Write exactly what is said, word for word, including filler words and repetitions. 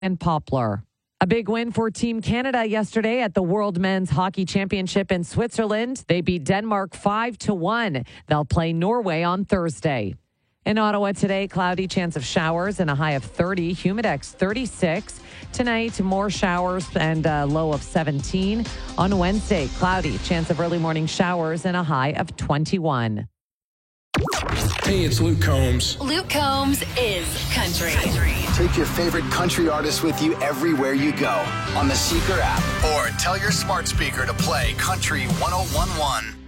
and Poplar. A big win for Team Canada yesterday at the World Men's Hockey Championship in Switzerland. They beat Denmark five to one. They'll play Norway on Thursday. In Ottawa today, cloudy, chance of showers and a high of thirty. Humidex thirty-six. Tonight, more showers and a low of seventeen. On Wednesday, cloudy, chance of early morning showers and a high of twenty-one. Hey, it's Luke Combs. Luke Combs is country. Take your favorite country artist with you everywhere you go on the Seeker app. Or tell your smart speaker to play Country one oh one one.